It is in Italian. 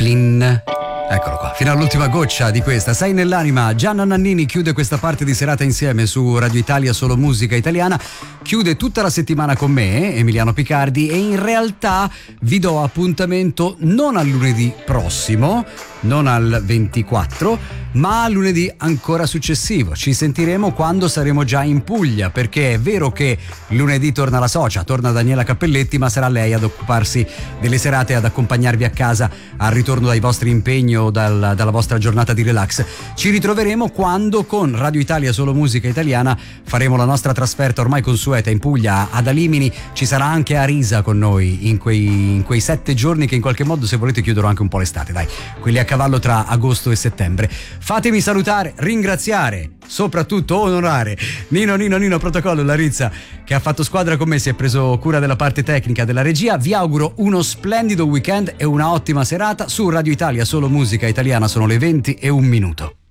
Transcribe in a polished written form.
Plin. Eccolo qua, fino all'ultima goccia di questa. Sei nell'anima. Gianna Nannini chiude questa parte di serata insieme su Radio Italia, solo musica italiana. Chiude tutta la settimana con me, Emiliano Picardi, e in realtà vi do appuntamento non al lunedì prossimo, non al 24, ma al lunedì ancora successivo. Ci sentiremo quando saremo già in Puglia, perché è vero che lunedì torna la socia, torna Daniela Cappelletti, ma sarà lei ad occuparsi delle serate, ad accompagnarvi a casa al ritorno dai vostri impegni o dalla vostra giornata di relax. Ci ritroveremo quando con Radio Italia, solo musica italiana, faremo la nostra trasferta ormai consueta in Puglia, ad Alimini. Ci sarà anche Arisa con noi in quei 7 giorni che in qualche modo, se volete, chiudono anche un po' l'estate, dai, quelli a cavallo tra agosto e settembre. Fatemi salutare, ringraziare, soprattutto onorare Nino Protocollo, la Rizza, che ha fatto squadra con me, si è preso cura della parte tecnica, della regia. Vi auguro uno splendido weekend e una ottima serata. Su Radio Italia, solo musica italiana, sono le 20:01.